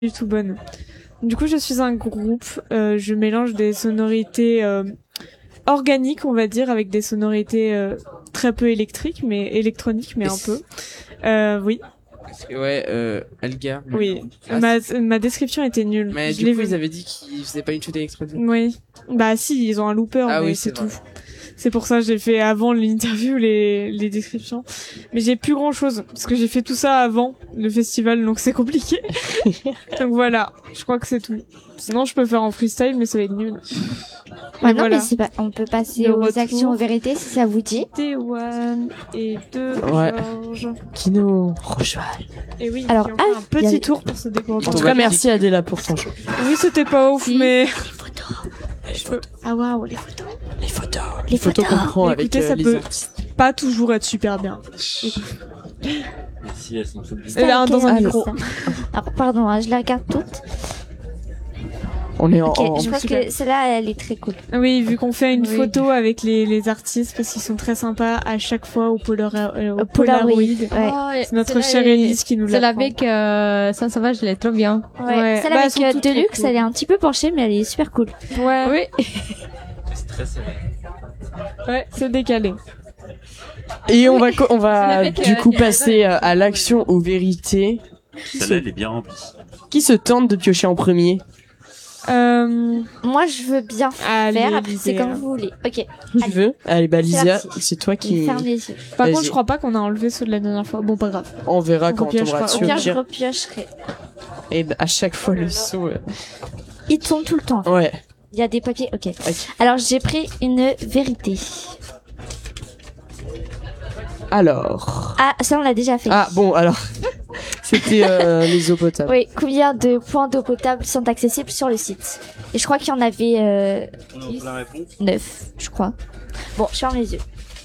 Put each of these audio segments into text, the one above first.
du tout bonne. Du coup, je suis un groupe. Je mélange des sonorités organiques, on va dire, avec des sonorités très peu électriques, mais électroniques, mais un peu. Oui. Ouais, Algar. Oui. Ma description était nulle. Mais du coup, ils avaient dit qu'ils faisaient pas une chute électronique. Oui. Bah si, ils ont un looper, mais oui, c'est tout. C'est pour ça que j'ai fait avant l'interview les descriptions. Mais j'ai plus grand chose, parce que j'ai fait tout ça avant le festival, donc c'est compliqué. Donc voilà, je crois que c'est tout. Sinon, je peux faire en freestyle, mais ça va être nul. Ouais, non, mais c'est pas... on peut passer aux actions, aux vérités, si ça vous dit. T1 et 2, Georges. Kino, Rocheval. Et oui, alors, un petit tour pour se découvrir. En tout cas, merci Adela pour ton show. Oui, c'était pas ouf, mais... Les photos. Ah waouh, les photos. Les photos qu'on prend avec écoutez, ça les peut artistes. pas toujours être super bien. Si elles sont toutes Elle a dans un micro. Alors, pardon, je la regarde toutes. On est en... Ok, je pense que celle-là, elle est très cool. Oui, vu qu'on fait une photo avec les artistes, parce qu'ils sont très sympas à chaque fois au Polaroid. Ouais. C'est notre chère Elise qui nous l'a. Celle avec Saint-Sauvage, elle est trop bien. Ouais. Celle avec Deluxe, elle est un petit peu penchée, mais elle est super cool. Ouais. Oui. C'est très serré. Ouais, c'est décalé. Et on va du coup passer à l'action aux vérités. Celle-là, elle est bien remplie. Qui se tente de piocher en premier? Moi, je veux bien faire. Après, c'est comme vous voulez. Ok. Tu veux? Allez, bah Lisa, c'est toi qui... Ferme les yeux. Par contre, je crois pas qu'on a enlevé ceux de la dernière fois. Bon, pas grave. On verra quand on tombera dessus. Au pire, je repiocherai. Et bah, à chaque fois, le saut... Il tourne tout le temps. Ouais. Il y a des papiers. Ok. Alors, j'ai pris une vérité. Alors... Ah, ça, on l'a déjà fait. Ah, bon, alors... C'était les eaux potables. Oui, combien de points d'eau potable sont accessibles sur le site? Et je crois qu'il y en avait 9, je crois. Bon, je ferme les yeux.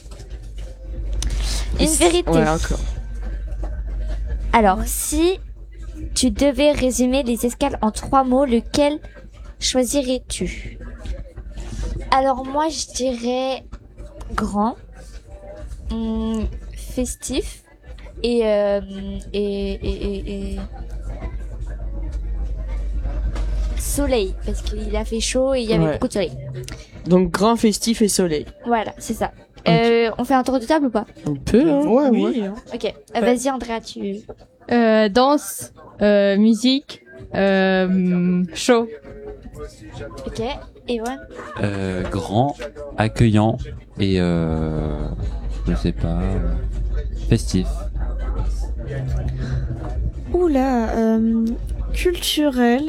Une vérité. Ouais, encore. Alors, si tu devais résumer les escales en 3 mots, lequel choisirais-tu? Alors, moi, je dirais grand, festif, et soleil, parce qu'il a fait chaud et il y avait beaucoup de soleil. Donc grand, festif et soleil. Voilà, c'est ça. On fait un tour de table ou pas? On peut, hein. Oui. Ok, vas-y Andrea, tu... Danse, musique, show. Ok, Ewan? Grand, accueillant et je sais pas, festif. Oula, culturel.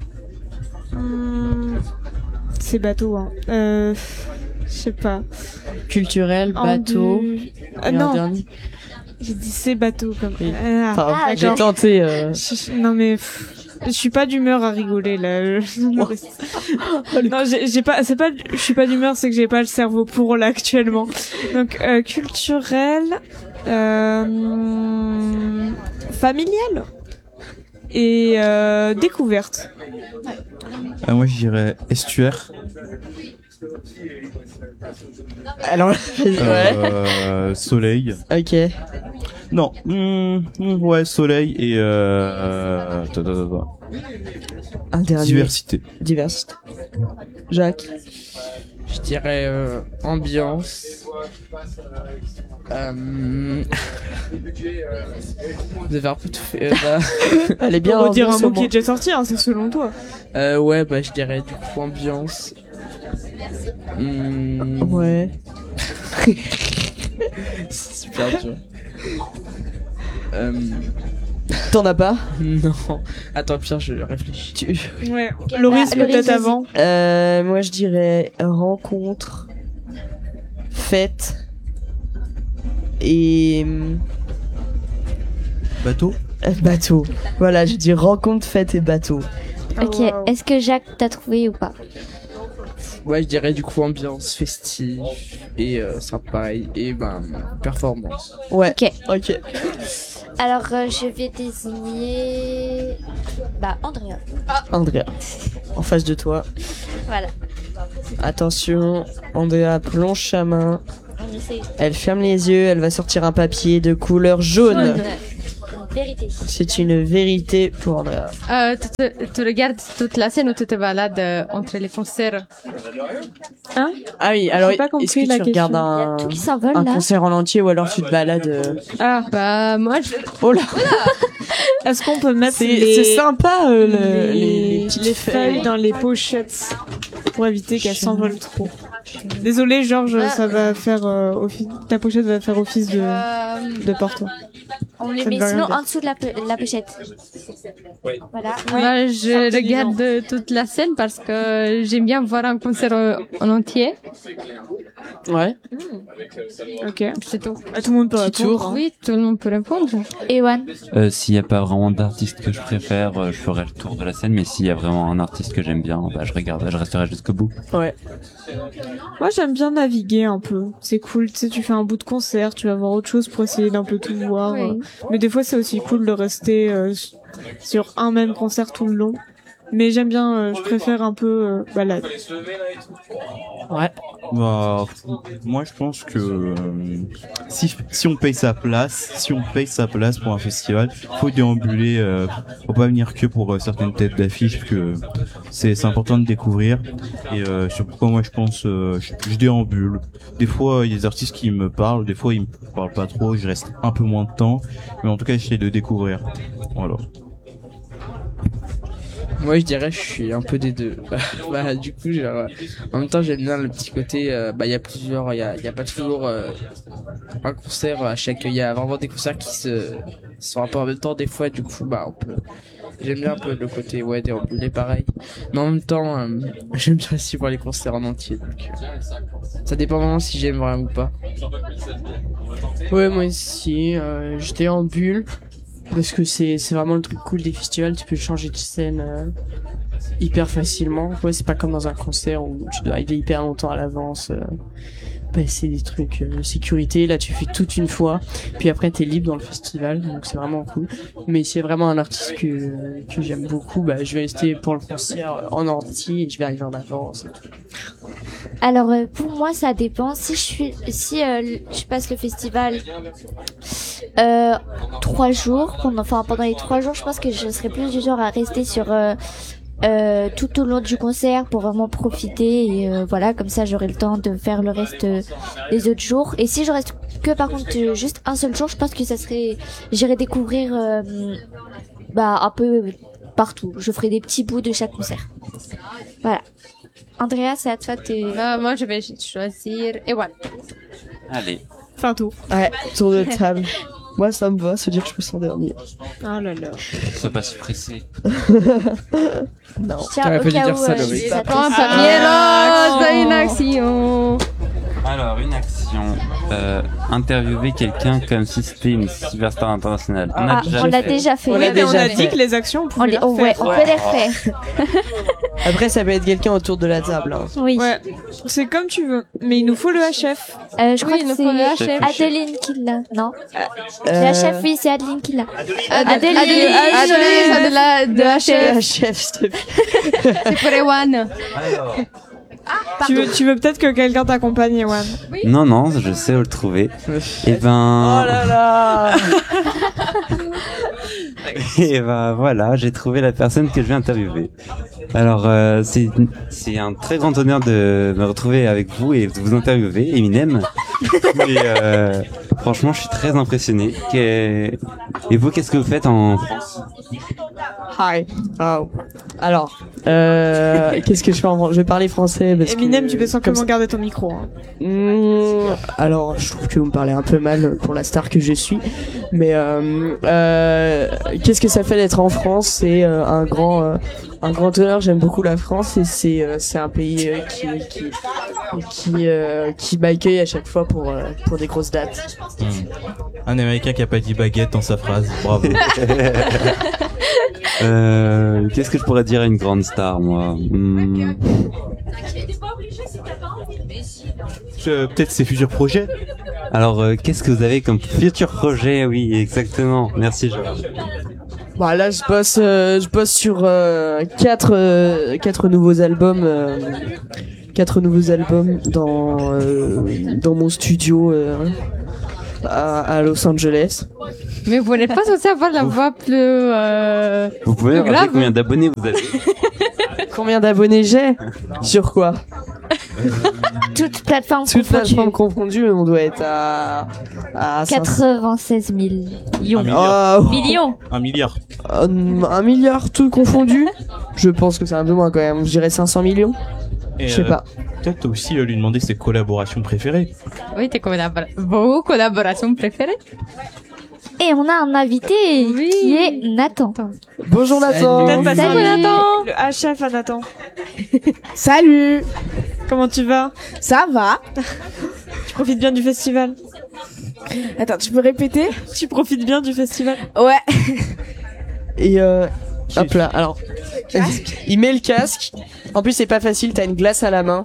C'est bateau, hein. Je sais pas. Culturel, bateau. Non. J'ai dit c'est bateau comme. Oui. Enfin, j'ai tenté. Non mais. Je suis pas d'humeur à rigoler là. Non, j'ai pas. C'est pas. Je suis pas d'humeur, c'est que j'ai pas le cerveau pour là actuellement. Donc culturel, familial et découverte. Moi je dirais estuaire. Alors, soleil. Ok. Non, ouais, soleil et un dernier. Diversité. Jacques. Je dirais ambiance. Vous avez un peu tout fait. Elle est bien. On va dire un mot qui est déjà sorti, hein, c'est selon toi. Ouais, bah je dirais du coup ambiance. Ouais. C'est super dur. T'en as pas? Non. Attends, Pierre, je réfléchis. Ouais. Loris peut-être avant. Moi je dirais rencontre, fête et bateau. Bateau. Voilà, je dis rencontre, fête et bateau. Ok, est-ce que Jacques t'a trouvé ou pas? Ouais, je dirais du coup ambiance festive et ça pareil et performance. Ouais. Ok. Alors je vais désigner Andrea. Andrea. En face de toi. Voilà. Attention, Andrea plonge sa main. On essaie. Elle ferme les yeux, elle va sortir un papier de couleur jaune. Vérité. C'est une vérité pour Andrea. Tu regardes toute la scène ou tu te balades entre les concerts? Ah oui, alors J'ai pas est-ce compris que la tu regardes Il y a un, tout qui s'envole un là. concert en entier ou alors tu te balades Ah, Bah, moi, Oh là, est-ce qu'on peut mettre c'est sympa les petites les feuilles dans les pochettes pour éviter qu'elles s'envolent trop. Désolé Georges, ça va faire ta pochette va faire office de porte-toi. On les Ça ne met veut rien sinon dire. en dessous de la pochette. Voilà. moi, je intelligent. regarde toute la scène parce que j'aime bien voir un concert en entier. Ouais. Ok. C'est tout. Ah, tout le monde peut Petit répondre. tour. hein. Oui, tout le monde peut répondre. Ewan. S'il n'y a pas vraiment d'artiste que je préfère, je ferai le tour de la scène, mais s'il y a vraiment un artiste que j'aime bien, bah, je resterai jusqu'au bout. Ouais. Moi j'aime bien naviguer un peu. C'est cool, tu sais, tu fais un bout de concert, tu vas voir autre chose pour essayer d'un peu tout voir. Oui. Mais des fois c'est aussi cool de rester sur un même concert tout le long. Mais j'aime bien, je préfère un peu balade. Ouais. Bah, moi je pense que si on paye sa place, pour un festival, faut déambuler, faut pas venir que pour certaines têtes d'affiche, parce que c'est important de découvrir. Et c'est pourquoi moi je pense je déambule. Des fois il y a des artistes qui me parlent, des fois ils me parlent pas trop, je reste un peu moins de temps, mais en tout cas j'essaie de découvrir. Voilà. Moi, je dirais, je suis un peu des deux. Bah, du coup, genre, en même temps, j'aime bien le petit côté. Il y a plusieurs, il y a pas toujours un concert à chaque. Il y a vraiment des concerts qui se sont un peu en même temps des fois. Du coup, bah, on peut. J'aime bien un peu le côté déambuler pareil. Mais en même temps, j'aime bien aussi voir les concerts en entier. Donc, ça dépend vraiment si j'aime vraiment ou pas. Ouais, moi aussi, je déambule. Parce que c'est vraiment le truc cool des festivals, tu peux changer de scène hyper facilement. Ouais, c'est pas comme dans un concert où tu dois arriver hyper longtemps à l'avance. C'est des trucs sécurité, là tu fais toute une fois, puis après t'es libre dans le festival, donc c'est vraiment cool. Mais c'est vraiment un artiste que j'aime beaucoup, bah je vais rester pour le concert en entier et je vais arriver en avance et tout. Alors pour moi ça dépend. Si je passe le festival 3 jours, pendant les 3 jours, je pense que je serais plus du genre à rester sur tout au long du concert pour vraiment profiter et voilà, comme ça j'aurai le temps de faire le reste des autres jours. Et si je reste que par contre juste un seul jour, je pense que j'irai découvrir un peu partout. Je ferai des petits bouts de chaque concert. Voilà. Andrea, c'est à toi de... Moi, je vais choisir Ewan. Allez. Fin tout. Ouais, tour de table. Moi ça me va, se dire que je peux s'en dernier. Ah là là. Sois pas si pressé. Non. Tiens, T'aurais au pas dû cas dire où, ça, Laurie. ça Prends un te- papier rose, une action. Alors, une action. Interviewer quelqu'un comme si c'était une superstar internationale. Ah, on l'a déjà fait. On l'a Mais on déjà a fait. dit que les actions on pouvait les on peut les refaire. Après ça peut être quelqu'un autour de la table. Hein. Oui. Ouais, c'est comme tu veux. Mais il nous faut le HF. Je crois Oui, il que nous faut le c'est HF. Adeline qui l'a. Non. Euh, Le HF, oui, c'est Adeline qui l'a. Adeline, Adeline. de HF. chef, s'il te plaît. C'est pour Ewan. Tu veux peut-être que quelqu'un t'accompagne, Ewan. Non, je sais où le trouver. Et ben. Oh là là. Et ben voilà, j'ai trouvé la personne que je vais interviewer. Alors c'est un très grand honneur de me retrouver avec vous et de vous interviewer, Eminem. Et franchement, je suis très impressionné. Et vous, qu'est-ce que vous faites en France? Hi. Oh. Alors, qu'est-ce que je fais en France? Je vais parler français parce Eminem, que tu peux comme simplement ça- garder ton micro. Hein. Alors, je trouve que vous me parlez un peu mal pour la star que je suis, mais qu'est-ce que ça fait d'être en France? C'est un grand honneur. J'aime beaucoup la France et c'est un pays qui m'accueille à chaque fois pour des grosses dates. Un Américain qui a pas dit baguette dans sa phrase, bravo. Qu'est-ce que je pourrais dire à une grande star, moi? Peut-être ses futurs projets. Alors, qu'est-ce que vous avez comme futur projet? Oui, exactement. Merci, Georges. Bah là, je bosse sur quatre nouveaux albums. 4 nouveaux albums dans mon studio à Los Angeles. Mais vous n'êtes pas censé avoir la voix plus... Vous pouvez plus rappeler grave. combien d'abonnés vous avez? Combien d'abonnés j'ai? Sur quoi? Toute plateforme Toute confondue. plateforme confondue, on doit être à 96 millions. millions. 1 milliard. 1 milliard tout confondu. Je pense que c'est un peu moins quand même. Je dirais 500 millions. Et, Je sais pas. Peut-être aussi lui demander ses collaborations préférées. Oui, vos collaborations préférées? Et on a un invité qui est Nathan. Bonjour Nathan. Peut-être passer Salut. Nathan. Le HF à Nathan. Salut, Comment tu vas? ça va? Tu profites bien du festival? Attends, tu peux répéter? Tu profites bien du festival? Ouais. Et hop là, alors il met le casque. En plus c'est pas facile, t'as une glace à la main.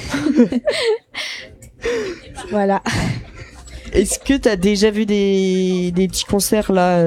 Voilà. Est-ce que t'as déjà vu des petits concerts là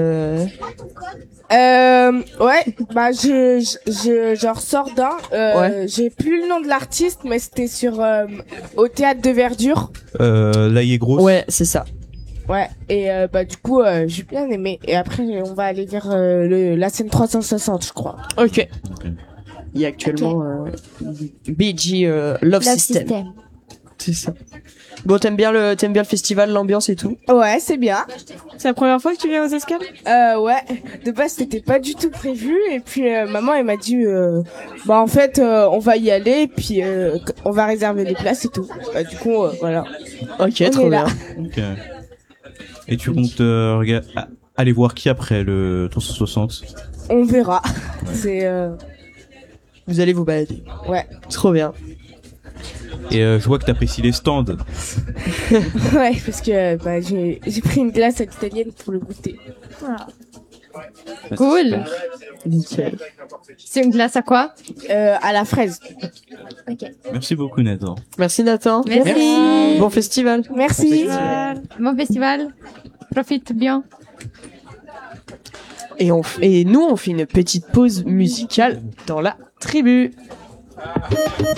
Ouais, bah j'en ressors d'un. Ouais. J'ai plus le nom de l'artiste, mais c'était sur au théâtre de Verdure. Là, il est gros. Ouais, c'est ça. Ouais. Et bah du coup, j'ai bien aimé. Et après, on va aller vers la scène 360, je crois. Ok. Il y a actuellement BG Love System. C'est ça. Bon, t'aimes bien le festival, l'ambiance et tout? Ouais, c'est bien. C'est la première fois que tu viens aux escales? Ouais. De base, c'était pas du tout prévu. Et puis maman, elle m'a dit, bah en fait, on va y aller. Et puis on va réserver les places et tout. Bah, du coup, voilà. Ok, On trop est là. bien. Ok. Et tu comptes aller voir qui après le 360? On verra. C'est Vous allez vous balader. ouais. Trop bien. Et je vois que t'apprécies les stands. Ouais, parce que bah, j'ai pris une glace à l'italienne pour le goûter. Cool. Nickel. C'est une glace à quoi? À la fraise. Merci beaucoup, Nathan. Merci Nathan. Merci. Bon festival. Merci. Bon festival. Profite bien. Et nous, on fait une petite pause musicale dans la tribu.